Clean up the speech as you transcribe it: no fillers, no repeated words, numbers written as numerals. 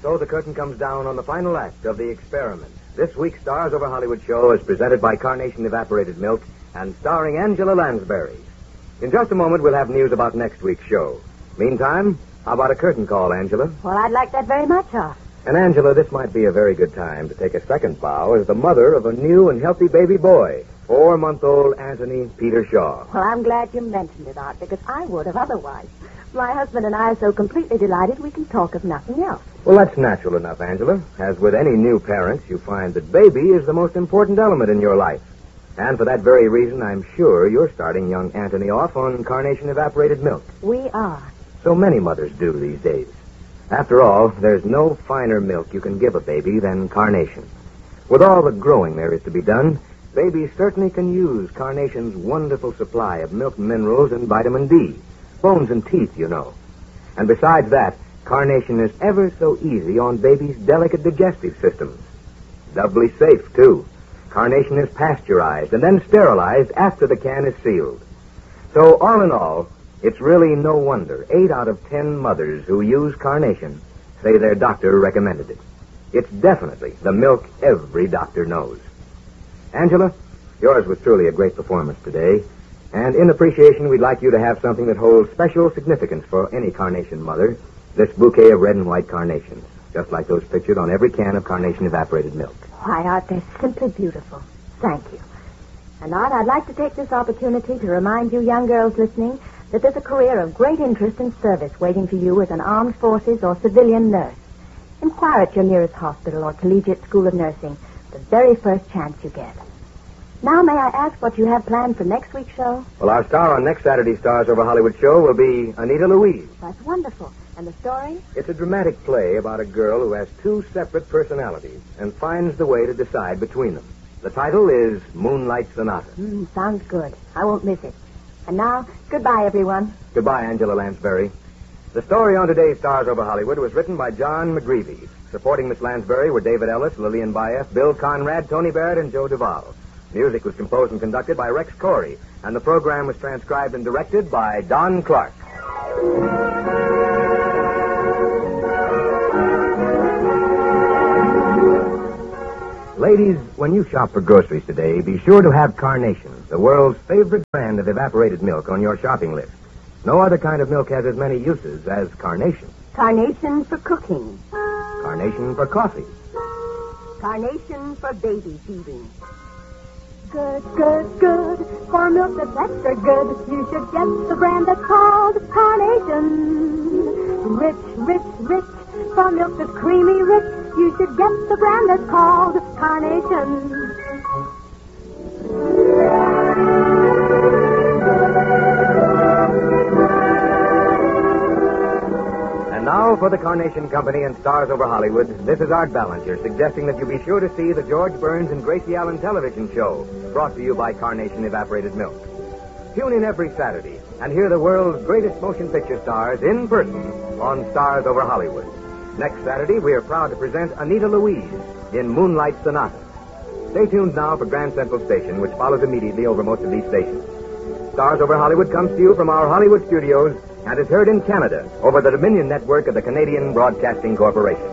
So the curtain comes down on the final act of The Experiment. This week's Stars Over Hollywood show is presented by Carnation Evaporated Milk and starring Angela Lansbury. In just a moment, we'll have news about next week's show. Meantime, how about a curtain call, Angela? Well, I'd like that very much, Hoff. And, Angela, this might be a very good time to take a second bow as the mother of a new and healthy baby boy, 4-month-old Anthony Peter Shaw. Well, I'm glad you mentioned it, Art, because I would have otherwise. My husband and I are so completely delighted we can talk of nothing else. Well, that's natural enough, Angela. As with any new parents, you find that baby is the most important element in your life. And for that very reason, I'm sure you're starting young Anthony off on Carnation Evaporated Milk. We are. So many mothers do these days. After all, there's no finer milk you can give a baby than Carnation. With all the growing there is to be done, babies certainly can use Carnation's wonderful supply of milk minerals and vitamin D. Bones and teeth, you know. And besides that, Carnation is ever so easy on babies' delicate digestive systems. Doubly safe, too. Carnation is pasteurized and then sterilized after the can is sealed. So, all in all, it's really no wonder 8 out of 10 mothers who use Carnation say their doctor recommended it. It's definitely the milk every doctor knows. Angela, yours was truly a great performance today. And in appreciation, we'd like you to have something that holds special significance for any Carnation mother, this bouquet of red and white carnations, just like those pictured on every can of Carnation Evaporated Milk. Why, Art, they're simply beautiful. Thank you. And, Art, I'd like to take this opportunity to remind you young girls listening that there's a career of great interest and service waiting for you as an armed forces or civilian nurse. Inquire at your nearest hospital or collegiate school of nursing the very first chance you get. Now, may I ask what you have planned for next week's show? Well, our star on next Saturday's Stars Over Hollywood show will be Anita Louise. That's wonderful. And the story? It's a dramatic play about a girl who has 2 separate personalities and finds the way to decide between them. The title is Moonlight Sonata. Sounds good. I won't miss it. And now, goodbye, everyone. Goodbye, Angela Lansbury. The story on today's Stars Over Hollywood was written by John McGreevy. Supporting Miss Lansbury were David Ellis, Lillian Baeff, Bill Conrad, Tony Barrett, and Joe Duvall. Music was composed and conducted by Rex Corey, and the program was transcribed and directed by Don Clark. Ladies, when you shop for groceries today, be sure to have Carnation, the world's favorite brand of evaporated milk, on your shopping list. No other kind of milk has as many uses as Carnation. Carnation for cooking. Carnation for coffee. Carnation for baby feeding. Good, good, good. For milk that's extra good, you should get the brand that's called Carnation. Rich, rich, rich. For milk that's creamy rich, you should get the brand that's called Carnation. And now for the Carnation Company and Stars Over Hollywood, this is Art Ballinger suggesting that you be sure to see the George Burns and Gracie Allen television show, brought to you by Carnation Evaporated Milk. Tune in every Saturday and hear the world's greatest motion picture stars in person on Stars Over Hollywood. Next Saturday, we are proud to present Anita Louise in Moonlight Sonata. Stay tuned now for Grand Central Station, which follows immediately over most of these stations. Stars Over Hollywood comes to you from our Hollywood studios and is heard in Canada over the Dominion Network of the Canadian Broadcasting Corporation.